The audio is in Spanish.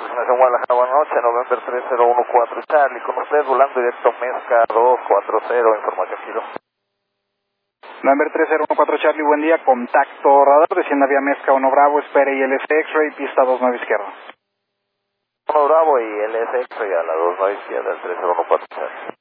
Nación Guadalajara, buenas noches, November 3014 Charlie, con usted volando directo Mezca 240, información kilo. November 3014 Charlie, buen día, contacto radar, descienda vía Mezca 1 Bravo, espere ILS X-Ray, pista 29 izquierda. 1 Bravo y ILS X-Ray a la 29 izquierda, el 3014 Charlie.